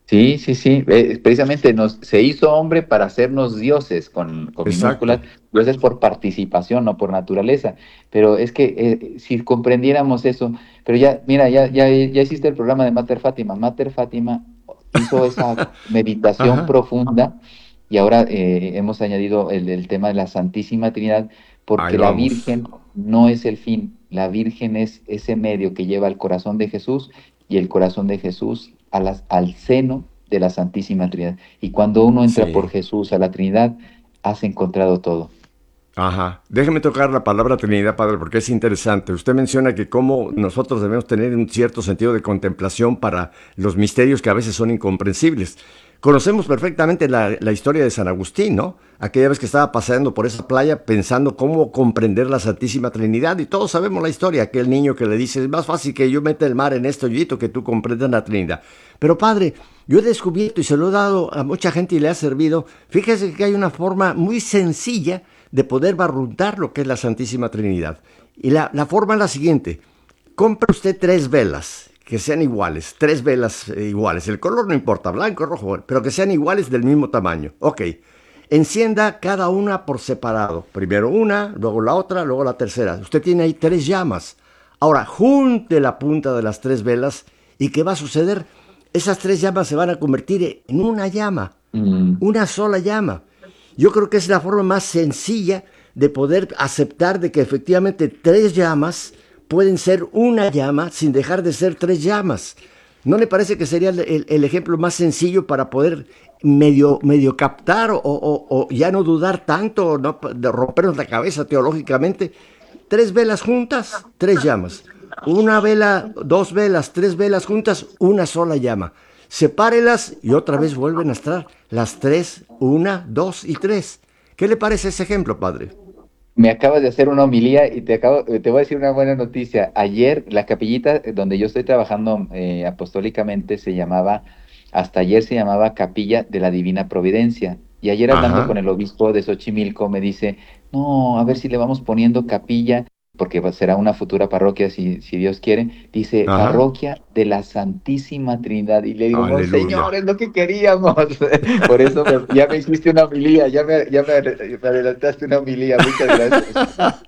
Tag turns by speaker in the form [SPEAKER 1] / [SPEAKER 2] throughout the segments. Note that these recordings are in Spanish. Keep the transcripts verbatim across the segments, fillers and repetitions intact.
[SPEAKER 1] Sí, sí, sí. Eh, precisamente nos, se hizo hombre para hacernos dioses con, con minúsculas,
[SPEAKER 2] Exacto.
[SPEAKER 1] dioses por participación, no por naturaleza. Pero es que eh, si comprendiéramos eso, pero ya, mira, ya, ya, ya existe el programa de Mater Fátima. Mater Fátima hizo esa meditación
[SPEAKER 2] Ajá.
[SPEAKER 1] profunda y ahora eh, hemos añadido el, el tema de la Santísima Trinidad,
[SPEAKER 2] Ahí
[SPEAKER 1] porque la
[SPEAKER 2] vamos.
[SPEAKER 1] Virgen no es el fin, la Virgen es ese medio que lleva al corazón de Jesús y el corazón de Jesús a las, al seno de la Santísima Trinidad. Y cuando uno entra por
[SPEAKER 2] Sí.
[SPEAKER 1] Jesús a la Trinidad, has encontrado todo.
[SPEAKER 2] Ajá. Déjeme tocar la palabra Trinidad, Padre, porque es interesante. Usted menciona que cómo nosotros debemos tener un cierto sentido de contemplación para los misterios que a veces son incomprensibles. Conocemos perfectamente la, la historia de San Agustín, ¿no? Aquella vez que estaba paseando por esa playa pensando cómo comprender la Santísima Trinidad, y todos sabemos la historia, aquel niño que le dice, es más fácil que yo meta el mar en este hoyito que tú comprendas la Trinidad. Pero Padre, yo he descubierto y se lo he dado a mucha gente y le ha servido, fíjese que hay una forma muy sencilla de poder barruntar lo que es la Santísima Trinidad. Y la, la forma es la siguiente. Compre usted tres velas que sean iguales, tres velas eh, iguales. El color no importa, blanco, rojo, pero que sean iguales del mismo tamaño. Ok. Encienda cada una por separado. Primero una, luego la otra, luego la tercera. Usted tiene ahí tres llamas. Ahora, junte la punta de las tres velas y ¿qué va a suceder? Esas tres llamas se van a convertir en una llama,
[SPEAKER 1] Mm,
[SPEAKER 2] una sola llama. Yo creo que es la forma más sencilla de poder aceptar de que efectivamente tres llamas pueden ser una llama sin dejar de ser tres llamas. ¿No le parece que sería el, el- el ejemplo más sencillo para poder medio, medio captar o, o- o ya no dudar tanto, no de rompernos la cabeza teológicamente? Tres velas juntas, tres llamas. Una vela, dos velas, tres velas juntas, una sola llama. Sepárelas y otra vez vuelven a estar las tres, una, dos y tres. ¿Qué le parece ese ejemplo, padre?
[SPEAKER 1] Me acabas de hacer una homilía y te acabo, te voy a decir una buena noticia. Ayer la capillita donde yo estoy trabajando eh, apostólicamente se llamaba, hasta ayer se llamaba Capilla de la Divina Providencia. Y ayer hablando con
[SPEAKER 2] Ajá.
[SPEAKER 1] el obispo de Xochimilco me dice, no, a ver si le vamos poniendo capilla, porque va- será una futura parroquia si, si Dios quiere. Dice,
[SPEAKER 2] Ajá.
[SPEAKER 1] parroquia de la Santísima Trinidad. Y le digo,
[SPEAKER 2] Aleluya.
[SPEAKER 1] Monseñor, es lo que queríamos. Por eso me- ya me hiciste una homilía, ya me, ya me, me adelantaste una homilía. Muchas gracias.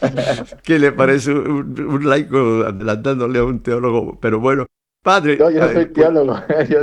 [SPEAKER 2] ¿Qué le parece un, un laico adelantándole a un teólogo? Pero bueno, padre,
[SPEAKER 1] No, yo no
[SPEAKER 2] ay,
[SPEAKER 1] soy
[SPEAKER 2] pues,
[SPEAKER 1] teólogo. Yo,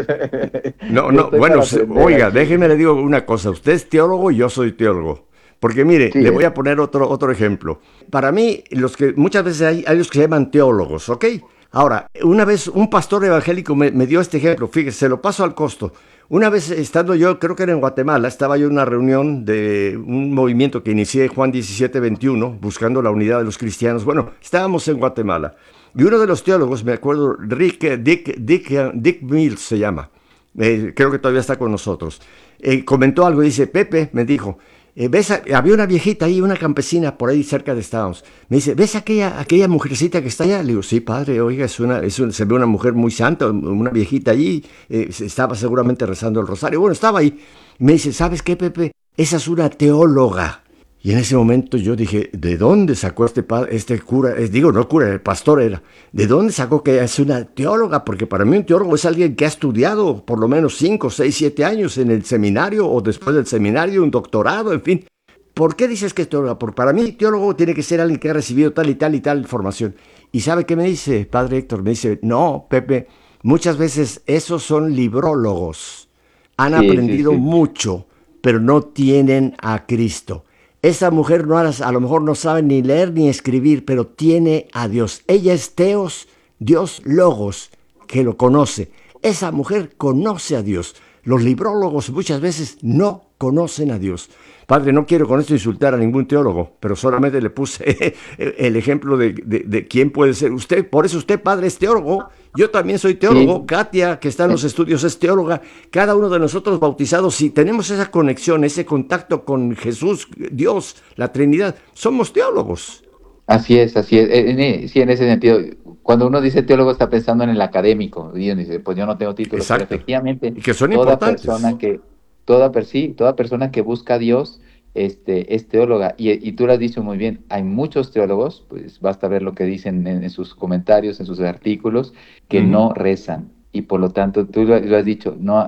[SPEAKER 2] no,
[SPEAKER 1] yo
[SPEAKER 2] no,
[SPEAKER 1] estoy
[SPEAKER 2] bueno,
[SPEAKER 1] para
[SPEAKER 2] se-
[SPEAKER 1] aprender
[SPEAKER 2] oiga,
[SPEAKER 1] aquí.
[SPEAKER 2] déjeme le digo una cosa. Usted es teólogo y yo soy teólogo. Porque mire,
[SPEAKER 1] Sí,
[SPEAKER 2] le
[SPEAKER 1] ¿eh?
[SPEAKER 2] voy a poner otro, otro ejemplo. Para mí, los que muchas veces hay, hay los que se llaman teólogos, ¿ok? Ahora, una vez un pastor evangélico me, me dio este ejemplo, fíjese, se lo paso al costo. Una vez estando yo, creo que era en Guatemala, estaba yo en una reunión de un movimiento que inicié Juan diecisiete veintiuno, buscando la unidad de los cristianos. Bueno, estábamos en Guatemala. Y uno de los teólogos, me acuerdo, Rick, Dick, Dick, Dick Mills se llama, eh, creo que todavía está con nosotros, eh, comentó algo, dice, Pepe, me dijo, eh, ¿ves? A- había una viejita ahí, una campesina por ahí cerca de Estábamos. Me dice, ¿ves aquella, aquella mujercita que está allá? Le digo, sí, padre, oiga, es una, es un- se ve una mujer muy santa, una viejita allí, eh, estaba seguramente rezando el rosario. Bueno, estaba ahí. Me dice, ¿sabes qué, Pepe? Esa es una teóloga. Y en ese momento yo dije, ¿de dónde sacó este, pa- este cura? Es, digo, no cura, el pastor era. ¿De dónde sacó que es una teóloga? Porque para mí un teólogo es alguien que ha estudiado por lo menos cinco, seis, siete años en el seminario o después del seminario, un doctorado, en fin. ¿Por qué dices que es teólogo? Porque para mí teólogo tiene que ser alguien que ha recibido tal y tal y tal formación. ¿Y sabe qué me dice, padre Héctor? Me dice, no, Pepe, muchas veces esos son librólogos. Han
[SPEAKER 1] Sí, sí,
[SPEAKER 2] aprendido
[SPEAKER 1] sí.
[SPEAKER 2] mucho, pero no tienen a Cristo. Esa mujer no, a lo mejor no sabe ni leer ni escribir, pero tiene a Dios. Ella es Teos, Dios Logos, que lo conoce. Esa mujer conoce a Dios. Los librólogos muchas veces no conocen a Dios. Padre, no quiero con esto insultar a ningún teólogo, pero solamente le puse el ejemplo de, de, de quién puede ser usted. Por eso usted, padre, es teólogo. Yo también soy teólogo.
[SPEAKER 1] Sí,
[SPEAKER 2] Katia, que está en
[SPEAKER 1] eh,
[SPEAKER 2] los estudios, es teóloga. Cada uno de nosotros bautizados, si tenemos esa conexión, ese contacto con Jesús, Dios, la Trinidad, somos teólogos.
[SPEAKER 1] así es, así es. Eh, en e- sí, en ese sentido, cuando uno dice teólogo está pensando en el académico. Y uno dice, pues yo no tengo títulos, pero
[SPEAKER 2] Exacto.
[SPEAKER 1] efectivamente,
[SPEAKER 2] Y que son
[SPEAKER 1] toda persona
[SPEAKER 2] importantes.
[SPEAKER 1] que, toda, per- sí, toda persona que busca a Dios, este, es teóloga. Y, y tú lo has dicho muy bien, hay muchos teólogos, pues basta ver lo que dicen en, en sus comentarios, en sus artículos,
[SPEAKER 2] Uh
[SPEAKER 1] que
[SPEAKER 2] -huh.
[SPEAKER 1] no rezan. Y por lo tanto, tú lo, lo has dicho, no,